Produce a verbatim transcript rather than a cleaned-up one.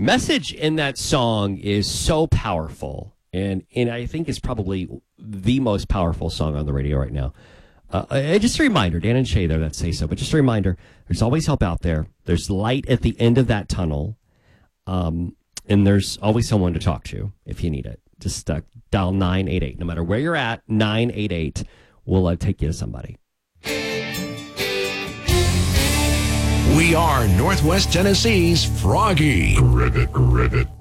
message in that song is so powerful, and and I think is probably the most powerful song on the radio right now. Uh, just a reminder, Dan and Shay there that say so, but just a reminder, there's always help out there. There's light at the end of that tunnel, um, and there's always someone to talk to if you need it. Just uh, dial nine eight eight. No matter where you're at, nine eight eight will uh, take you to somebody. We are Northwest Tennessee's Froggy. Ribbit, ribbit.